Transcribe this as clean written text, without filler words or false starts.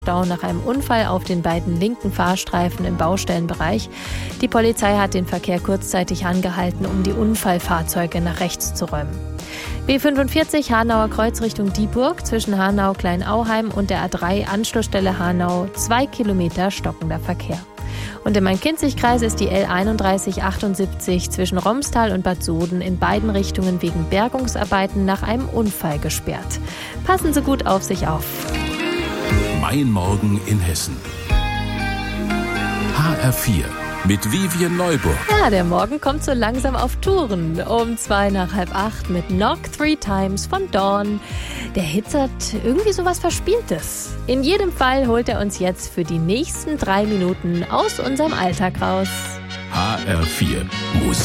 Stau nach einem Unfall auf den beiden linken Fahrstreifen im Baustellenbereich. Die Polizei hat den Verkehr kurzzeitig angehalten, um die Unfallfahrzeuge nach rechts zu räumen. B45 Hanauer Kreuz Richtung Dieburg zwischen Hanau-Kleinauheim und der A3 Anschlussstelle Hanau 2 Kilometer stockender Verkehr. Und im Main-Kinzig-Kreis ist die L3178 zwischen Romstal und Bad Soden in beiden Richtungen wegen Bergungsarbeiten nach einem Unfall gesperrt. Passen Sie gut auf sich auf. Mein Morgen in Hessen. HR4 mit Vivian Neuburg. Ja, der Morgen kommt so langsam auf Touren. Um 7:45 mit Knock 3 Times von Dawn. Der Hit hat irgendwie sowas Verspieltes. In jedem Fall holt er uns jetzt für die nächsten 3 Minuten aus unserem Alltag raus. HR4 Musik.